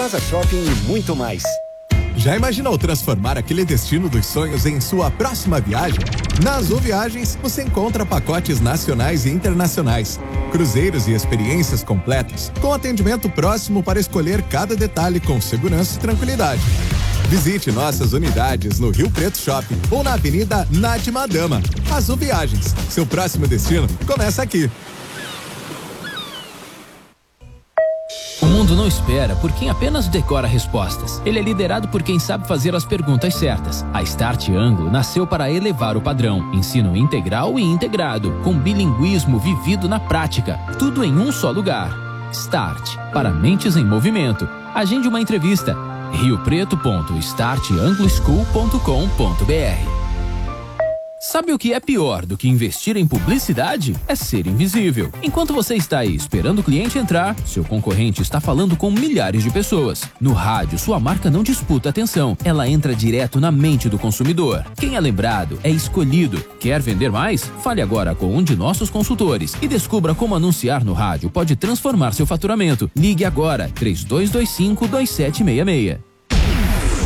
Plaza Shopping e muito mais. Já imaginou transformar aquele destino dos sonhos em sua próxima viagem? Na Azul Viagens, você encontra pacotes nacionais e internacionais, cruzeiros e experiências completas, com atendimento próximo para escolher cada detalhe com segurança e tranquilidade. Visite nossas unidades no Rio Preto Shopping ou na Avenida Nath Madama. Azul Viagens, seu próximo destino começa aqui. O mundo não espera por quem apenas decora respostas. Ele é liderado por quem sabe fazer as perguntas certas. A Start Anglo nasceu para elevar o padrão. Ensino integral e integrado, com bilinguismo vivido na prática. Tudo em um só lugar. Start, para mentes em movimento. Agende uma entrevista. riopreto.startangloschool.com.br. Sabe o que é pior do que investir em publicidade? É ser invisível. Enquanto você está aí esperando o cliente entrar, seu concorrente está falando com milhares de pessoas. No rádio, sua marca não disputa atenção, ela entra direto na mente do consumidor. Quem é lembrado é escolhido. Quer vender mais? Fale agora com um de nossos consultores e descubra como anunciar no rádio pode transformar seu faturamento. Ligue agora, 3225-2766.